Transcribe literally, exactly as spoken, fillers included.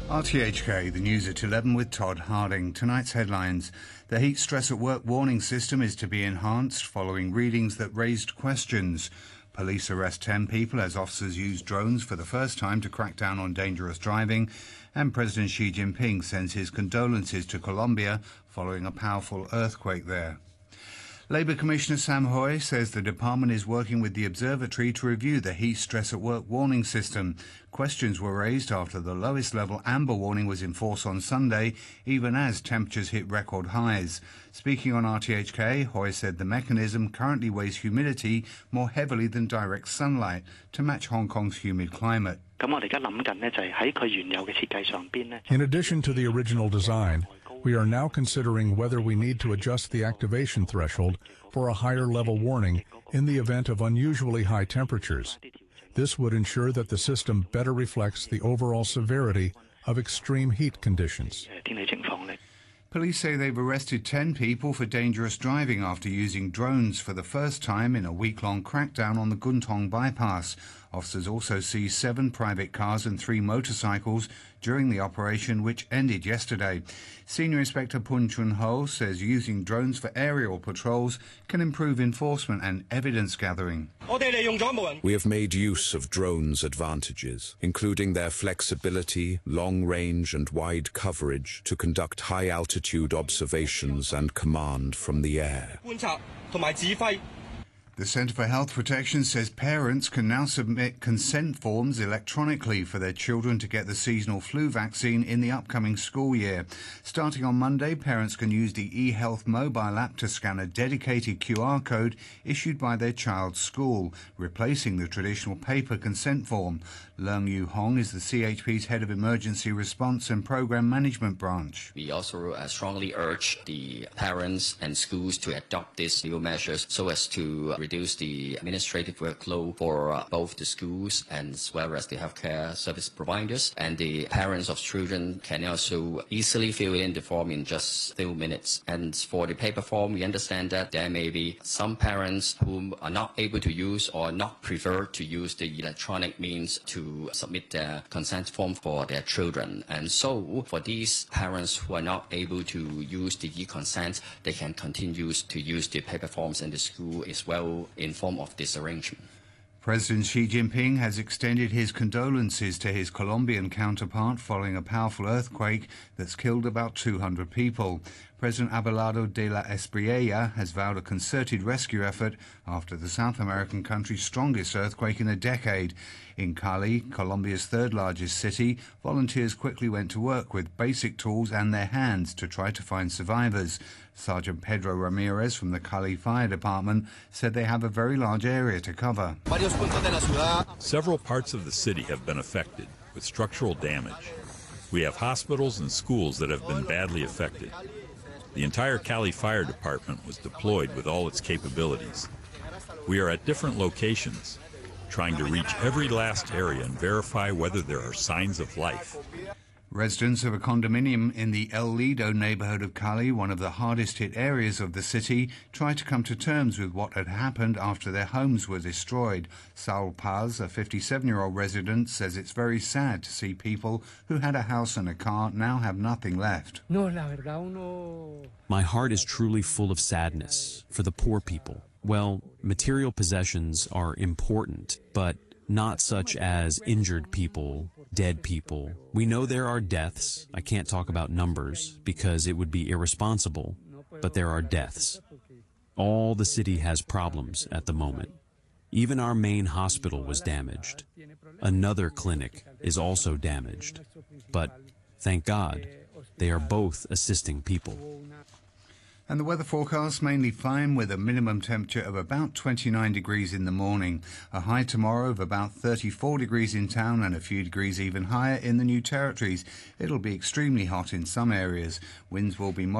R T H K, the news at eleven with Todd Harding. Tonight's headlines. The heat stress at work warning system is to be enhanced following readings that raised questions. Police arrest ten people as officers use drones for the first time to crack down on dangerous driving. And President Xi Jinping sends his condolences to Colombia following a powerful earthquake there. Labour Commissioner Sam Hui says the department is working with the observatory to review the heat stress at work warning system. Questions were raised after the lowest level amber warning was in force on Sunday, even as temperatures hit record highs. Speaking on R T H K, Hui said the mechanism currently weighs humidity more heavily than direct sunlight to match Hong Kong's humid climate. In addition to the original design, we are now considering whether we need to adjust the activation threshold for a higher level warning in the event of unusually high temperatures. This would ensure that the system better reflects the overall severity of extreme heat conditions. Police say they've arrested ten people for dangerous driving after using drones for the first time in a week-long crackdown on the Guntong bypass. Officers also seized seven private cars and three motorcycles during the operation, which ended yesterday. Senior Inspector Pun Chun Ho says using drones for aerial patrols can improve enforcement and evidence gathering. We have made use of drones' advantages, including their flexibility, long range and wide coverage to conduct high-altitude observations and command from the air. The Centre for Health Protection says parents can now submit consent forms electronically for their children to get the seasonal flu vaccine in the upcoming school year. Starting on Monday, parents can use the eHealth mobile app to scan a dedicated Q R code issued by their child's school, replacing the traditional paper consent form. Leung Yu Hong is the C H P's head of emergency response and program management branch. We also uh, strongly urge the parents and schools to adopt these new measures so as to reduce the administrative workload for uh, both the schools as well as the healthcare service providers. And the parents of children can also easily fill in the form in just a few minutes. And for the paper form, we understand that there may be some parents who are not able to use or not prefer to use the electronic means to submit their consent form for their children. And so for these parents who are not able to use the e-consent, they can continue to use the paper forms in the school as well in form of this arrangement. President Xi Jinping has extended his condolences to his Colombian counterpart following a powerful earthquake that's killed about two hundred people. President Abelardo de la Espriella has vowed a concerted rescue effort after the South American country's strongest earthquake in a decade. In Cali, Colombia's third-largest city, volunteers quickly went to work with basic tools and their hands to try to find survivors. Sergeant Pedro Ramirez from the Cali Fire Department said they have a very large area to cover. Several parts of the city have been affected with structural damage. We have hospitals and schools that have been badly affected. The entire Cali Fire Department was deployed with all its capabilities. We are at different locations, trying to reach every last area and verify whether there are signs of life. Residents of a condominium in the El Lido neighborhood of Cali, one of the hardest-hit areas of the city, tried to come to terms with what had happened after their homes were destroyed. Saul Paz, a fifty-seven-year-old resident, says it's very sad to see people who had a house and a car now have nothing left. My heart is truly full of sadness for the poor people. Well, material possessions are important, but not such as injured people, dead people. We know there are deaths. I can't talk about numbers because it would be irresponsible, but there are deaths. All the city has problems at the moment. Even our main hospital was damaged. Another clinic is also damaged. But thank God, they are both assisting people. And the weather forecast mainly fine with a minimum temperature of about twenty-nine degrees in the morning. A high tomorrow of about thirty-four degrees in town and a few degrees even higher in the New Territories. It'll be extremely hot in some areas. Winds will be